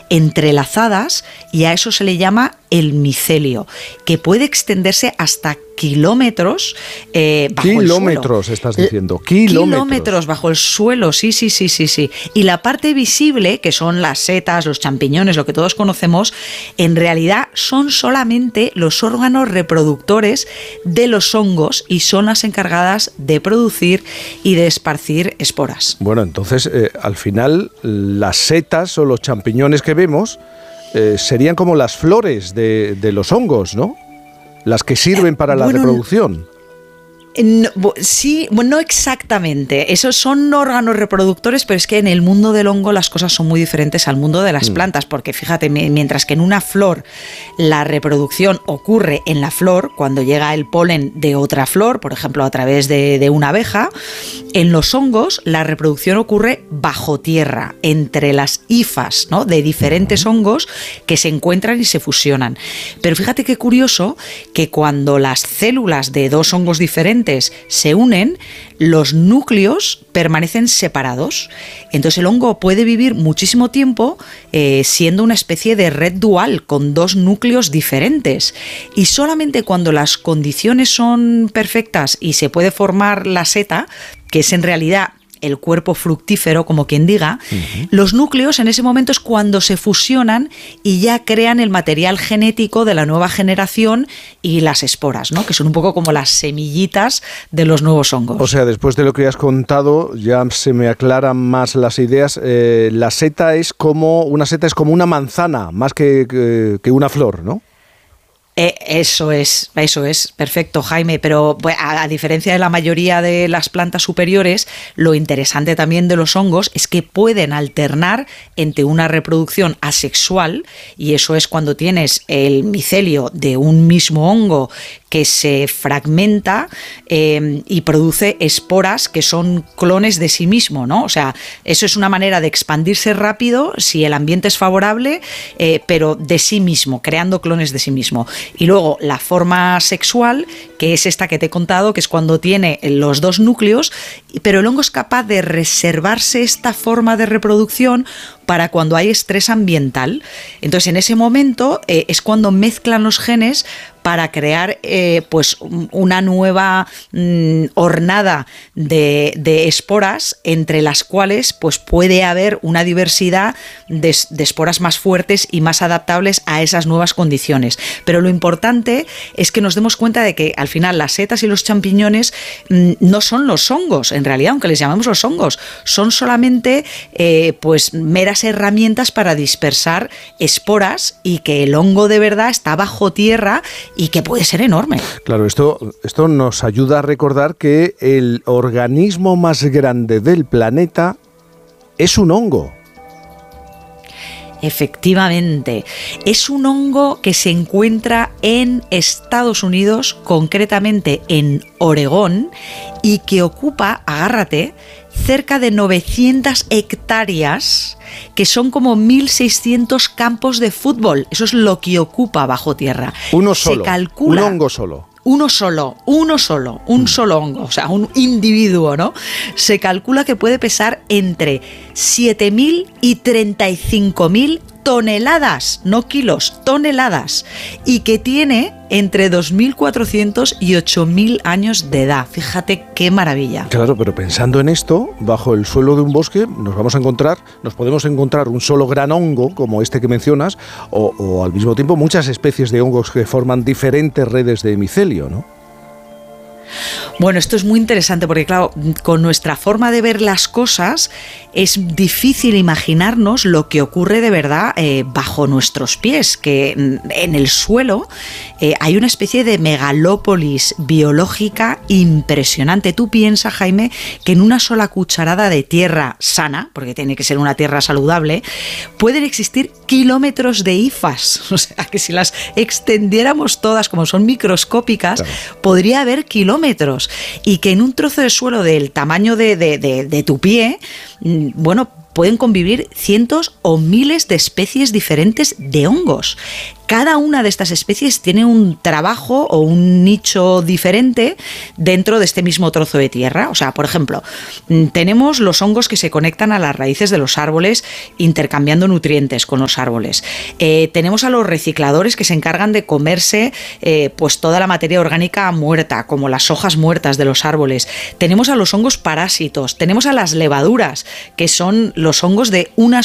entrelazadas, y a eso se le llama el micelio, que puede extenderse hasta kilómetros bajo el suelo. Kilómetros, estás diciendo. Kilómetros bajo el suelo, sí. Y la parte visible, que son las setas, los champiñones, lo que todos conocemos, en realidad son solamente los órganos reproductores de los hongos y son las encargadas de producir y de esparcir esporas. Bueno, entonces, al final, las setas o los champiñones que vemos serían como las flores de los hongos, ¿no? Las que sirven para la reproducción. Sí, no exactamente. Esos son órganos reproductores, pero es que en el mundo del hongo las cosas son muy diferentes al mundo de las plantas, porque fíjate, mientras que en una flor la reproducción ocurre en la flor, cuando llega el polen de otra flor, por ejemplo a través de una abeja, en los hongos la reproducción ocurre bajo tierra, entre las hifas, ¿no?, de diferentes hongos que se encuentran y se fusionan. Pero fíjate qué curioso que cuando las células de dos hongos diferentes se unen, los núcleos permanecen separados. Entonces el hongo puede vivir muchísimo tiempo siendo una especie de red dual con dos núcleos diferentes. Y solamente cuando las condiciones son perfectas y se puede formar la seta, que es en realidad el cuerpo fructífero, como quien diga, los núcleos en ese momento es cuando se fusionan y ya crean el material genético de la nueva generación y las esporas, ¿no?, que son un poco como las semillitas de los nuevos hongos. O sea, después de lo que has contado, ya se me aclaran más las ideas. La seta es como una manzana, más que una flor, ¿no? Eso es, perfecto, Jaime, pero a diferencia de la mayoría de las plantas superiores, lo interesante también de los hongos es que pueden alternar entre una reproducción asexual, y eso es cuando tienes el micelio de un mismo hongo que se fragmenta y produce esporas que son clones de sí mismo, ¿no? O sea, eso es una manera de expandirse rápido si el ambiente es favorable, pero de sí mismo, creando clones de sí mismo. Y luego la forma sexual, que es esta que te he contado, que es cuando tiene los dos núcleos, pero el hongo es capaz de reservarse esta forma de reproducción para cuando hay estrés ambiental. Entonces, en ese momento es cuando mezclan los genes para crear pues una nueva hornada de esporas, entre las cuales pues puede haber una diversidad de esporas más fuertes y más adaptables a esas nuevas condiciones. Pero lo importante es que nos demos cuenta de que al final las setas y los champiñones no son los hongos, en realidad, aunque les llamamos los hongos, son solamente pues meras herramientas para dispersar esporas, y que el hongo de verdad está bajo tierra y que puede ser enorme. Claro, esto nos ayuda a recordar que el organismo más grande del planeta es un hongo. Efectivamente, es un hongo que se encuentra en Estados Unidos, concretamente en Oregón, y que ocupa, agárrate, cerca de 900 hectáreas, que son como 1.600 campos de fútbol. Eso es lo que ocupa bajo tierra. Uno solo, se calcula, un hongo solo. Un solo hongo, o sea, un individuo, ¿no? Se calcula que puede pesar entre 7.000 y 35.000 toneladas, no kilos, toneladas, y que tiene entre 2.400 y 8.000 años de edad. Fíjate qué maravilla. Claro, pero pensando en esto, bajo el suelo de un bosque nos podemos encontrar un solo gran hongo, como este que mencionas, o al mismo tiempo muchas especies de hongos que forman diferentes redes de micelio, ¿no? Bueno, esto es muy interesante porque, claro, con nuestra forma de ver las cosas es difícil imaginarnos lo que ocurre de verdad bajo nuestros pies, que en el suelo hay una especie de megalópolis biológica impresionante. Tú piensas, Jaime, que en una sola cucharada de tierra sana, porque tiene que ser una tierra saludable, pueden existir kilómetros de hifas. O sea, que si las extendiéramos todas, como son microscópicas, claro, podría haber kilómetros. Y que en un trozo de suelo del tamaño de tu pie, bueno, pueden convivir cientos o miles de especies diferentes de hongos. cada una de estas especies tiene un trabajo o un nicho diferente dentro de este mismo trozo de tierra. O sea, por ejemplo, tenemos los hongos que se conectan a las raíces de los árboles intercambiando nutrientes con los árboles. Tenemos a los recicladores que se encargan de comerse pues toda la materia orgánica muerta, como las hojas muertas de los árboles. Tenemos a los hongos parásitos, tenemos a las levaduras, que son los hongos de una